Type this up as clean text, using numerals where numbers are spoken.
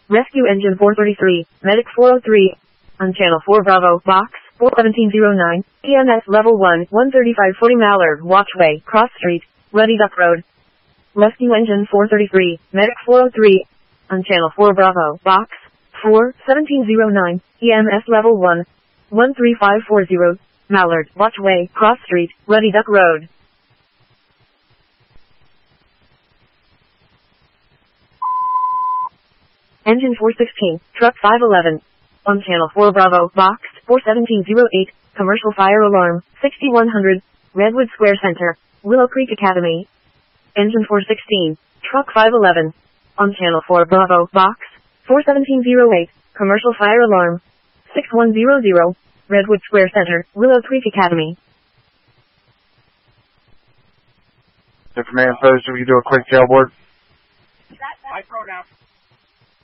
Rescue Engine 433, Medic 403. On Channel 4 Bravo, Box 41709, EMS Level 1, 13540 Mallard, Watchway, Cross Street, Ruddy Duck Road. Rescue Engine 433, Medic 403. On Channel 4 Bravo, Box 41709, EMS Level 1, 13540, Mallard, Watchway, Cross Street, Ruddy Duck Road. Engine 416, Truck 511. On Channel 4 Bravo, Box 41708, Commercial Fire Alarm, 6100, Redwood Square Center, Willow Creek Academy. Engine 416, Truck 511. On Channel 4 Bravo, Box 41708, Commercial Fire Alarm, 6100, Redwood Square Center, Willow Creek Academy. If man post, we can do a quick jailboard. I throw down.